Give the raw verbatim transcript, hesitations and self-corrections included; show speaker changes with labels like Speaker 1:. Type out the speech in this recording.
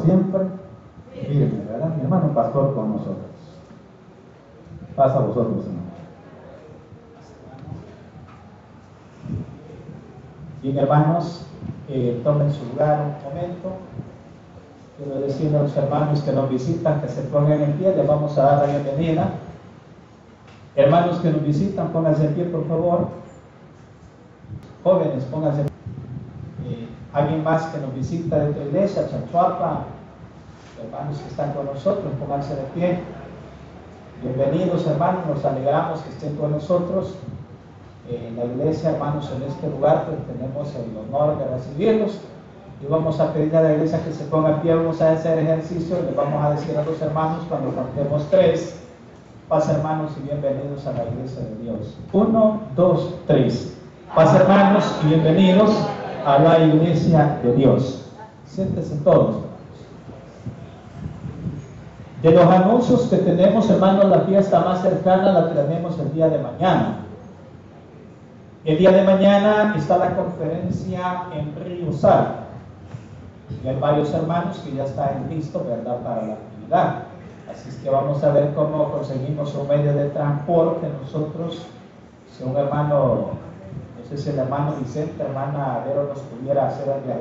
Speaker 1: siempre firme, ¿verdad? Mi hermano pastor con nosotros. Pasa a vosotros, hermano. Bien, hermanos, eh, tomen su lugar un momento. Quiero decirle a los hermanos que nos visitan que se pongan en pie. Les vamos a dar la bienvenida. Hermanos que nos visitan, pónganse en pie, por favor. Jóvenes, pónganse en pie. Eh, alguien más que nos visita de otra iglesia, Chachuapa, hermanos que están con nosotros, pónganse de pie. Bienvenidos, hermanos, nos alegramos que estén con nosotros en la iglesia, hermanos, en este lugar, pues tenemos el honor de recibirlos y vamos a pedir a la iglesia que se ponga en pie. Vamos a hacer ejercicio y les vamos a decir a los hermanos cuando contemos tres: paz, hermanos, y bienvenidos a la iglesia de Dios. Uno, dos, tres. Paz, hermanos, y bienvenidos a la iglesia de Dios. Siéntense todos. De los anuncios que tenemos, hermanos, la fiesta más cercana la tenemos el día de mañana. El día de mañana está la conferencia en Río Sal. Y hay varios hermanos que ya están listos, ¿verdad?, para la actividad. Así es que vamos a ver cómo conseguimos un medio de transporte nosotros. Si un hermano, no sé si el hermano Vicente, hermana Vero, nos pudiera hacer el viaje